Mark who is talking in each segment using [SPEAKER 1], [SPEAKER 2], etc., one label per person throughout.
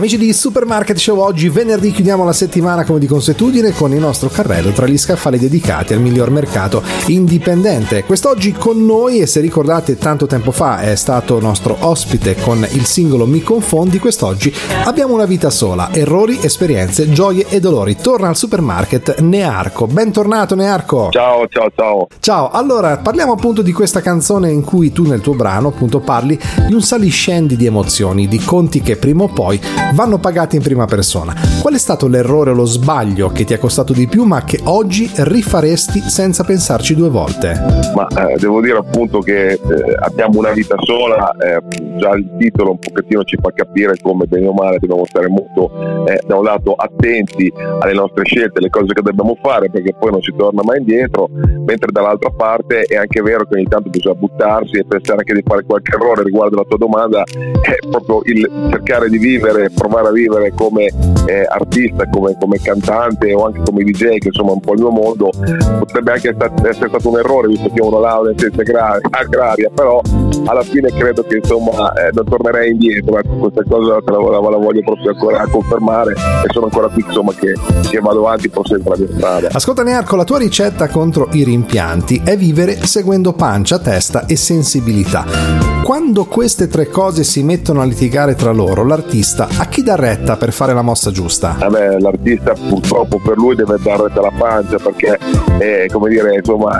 [SPEAKER 1] Amici di Supermarket Show, oggi venerdì chiudiamo la settimana come di consuetudine con il nostro carrello tra gli scaffali dedicati al miglior mercato indipendente. Quest'oggi con noi, e se ricordate tanto tempo fa è stato nostro ospite con il singolo Mi Confondi, quest'oggi abbiamo una vita sola, errori, esperienze, gioie e dolori. Torna al Supermarket Nearco. Bentornato Nearco.
[SPEAKER 2] Ciao.
[SPEAKER 1] Ciao, allora parliamo appunto di questa canzone in cui tu nel tuo brano appunto parli di un saliscendi di emozioni, di conti che prima o poi vanno pagati in prima persona. Qual è stato l'errore o lo sbaglio che ti è costato di più ma che oggi rifaresti senza pensarci due volte?
[SPEAKER 2] Ma devo dire appunto che abbiamo una vita sola, già il titolo un pochettino ci fa capire come bene o male dobbiamo stare molto da un lato attenti alle nostre scelte, alle cose che dobbiamo fare, perché poi non si torna mai indietro, mentre dall'altra parte è anche vero che ogni tanto bisogna buttarsi e pensare anche di fare qualche errore. Riguardo alla tua domanda, è proprio il cercare di vivere, provare a vivere come artista, come cantante o anche come DJ, che insomma è un po' il mio mondo. Potrebbe anche essere stato un errore, visto che ho una laurea in scienze agraria, però alla fine credo che insomma non tornerei indietro. Questa cosa la voglio proprio ancora confermare, e sono ancora qui insomma che vado avanti, proseguo la mia strada.
[SPEAKER 1] Ascolta Nearco, la tua ricetta contro i rimpianti è vivere seguendo pancia, testa e sensibilità. Quando queste tre cose si mettono a litigare tra loro, l'artista a chi dà retta per fare la mossa giusta?
[SPEAKER 2] L'artista purtroppo per lui deve dare retta alla pancia, perché come dire, insomma,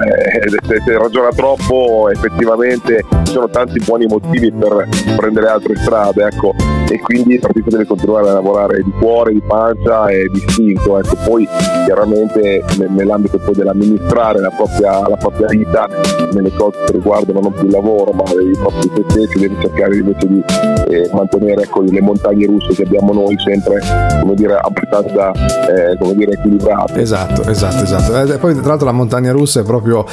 [SPEAKER 2] se ragiona troppo effettivamente ci sono tanti buoni motivi per prendere altre strade, ecco, e quindi l'artista deve continuare a lavorare di cuore, di pancia e di istinto, ecco. Poi chiaramente nell'ambito poi dell'amministrare la propria vita, nelle cose che riguardano non più il lavoro ma i propri se stessi, devi cercare invece di mantenere, ecco, le montagne russe che abbiamo noi sempre, come dire, abbastanza equilibrate.
[SPEAKER 1] Esatto. Poi tra l'altro la montagna russa è proprio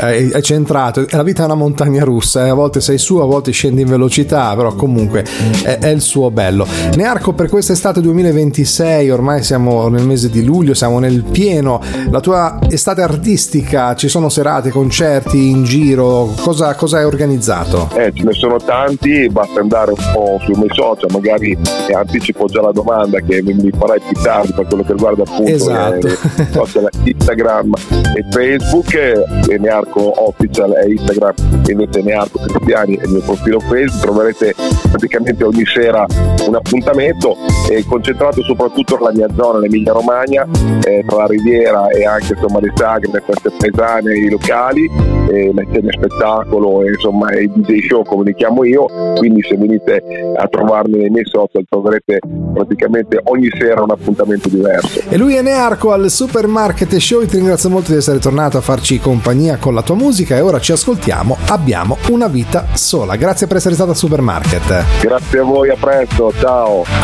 [SPEAKER 1] è centrato, la vita è una montagna russa, a volte sei su, a volte scendi in velocità, però comunque è il suo bello. Nearco, per quest'estate 2026, ormai siamo nel mese di luglio, siamo nel pieno, la tua estate artistica, ci sono serate, concerti in giro, cosa hai organizzato?
[SPEAKER 2] Ce ne sono tanti, basta andare un po' sui miei social, magari anticipo già la domanda che mi farai più tardi per quello che riguarda appunto social Instagram e Facebook, e Nearco Official è Instagram, e invece Nearco Cristiani è il mio profilo Facebook. Troverete praticamente ogni sera un appuntamento concentrato soprattutto nella mia zona, l'Emilia Romagna, tra la Riviera e anche insomma le sagre, le feste paesane, i locali, le scene spettacolo e insomma i DJ show come li chiamo io. Quindi se venite a trovarmi nei miei social troverete praticamente ogni sera un appuntamento diverso.
[SPEAKER 1] E lui è Nearco al Supermarket Show. Ti ringrazio molto di essere tornato a farci compagnia con la tua musica, e ora ci ascoltiamo Abbiamo una vita sola. Grazie per essere stato al Supermarket.
[SPEAKER 2] Grazie a voi, a presto, ciao.